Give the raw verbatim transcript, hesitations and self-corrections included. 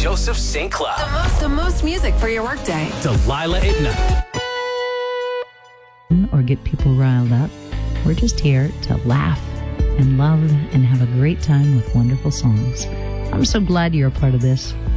Joseph Saint Cloud. The most, the most music for your workday. Delilah at night. Or get people riled up. We're just here to laugh and love and have a great time with wonderful songs. I'm so glad you're a part of this.